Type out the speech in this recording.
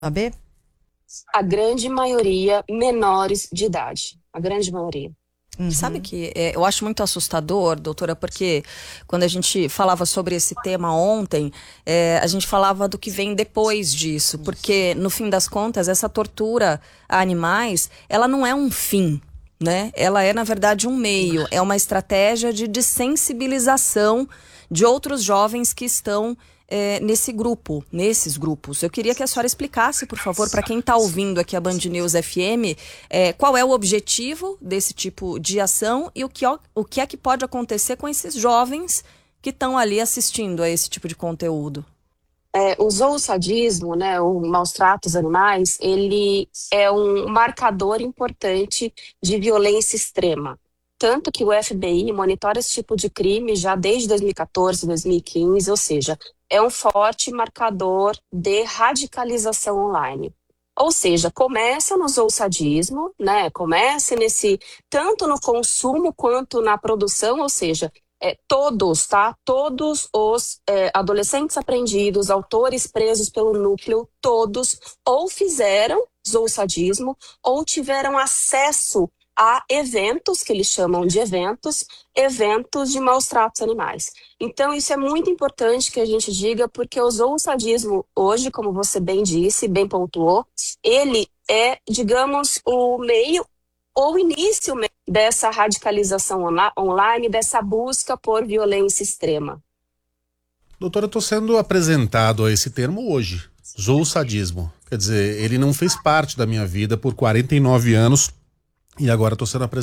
saber? A grande maioria menores de idade. A grande maioria. Sabe que eu acho muito assustador, doutora, porque quando a gente falava sobre esse tema ontem, a gente falava do que vem depois disso, porque no fim das contas essa tortura a animais, ela não é um fim, né? Ela é na verdade um meio, é uma estratégia de desensibilização de outros jovens que estão nesses grupos. Eu queria que a senhora explicasse, por favor, para quem está ouvindo aqui a Band News FM, qual é o objetivo desse tipo de ação e o que é que pode acontecer com esses jovens que estão ali assistindo a esse tipo de conteúdo. O zoosadismo, né, o maus tratos animais, ele é um marcador importante de violência extrema. Tanto que o FBI monitora esse tipo de crime já desde 2014, 2015, ou seja, é um forte marcador de radicalização online. Ou seja, começa no zoosadismo, né? Começa tanto no consumo quanto na produção, ou seja, todos, tá? Todos os adolescentes apreendidos, autores presos pelo núcleo, todos ou fizeram zoosadismo ou tiveram acesso a eventos, que eles chamam de eventos de maus tratos animais. Então, isso é muito importante que a gente diga, porque o zoosadismo hoje, como você bem disse, bem pontuou, ele é, digamos, o meio ou o início dessa radicalização online, dessa busca por violência extrema. Doutora, eu estou sendo apresentado a esse termo hoje, zoosadismo. Quer dizer, ele não fez parte da minha vida por 49 anos e agora estou sendo apresentado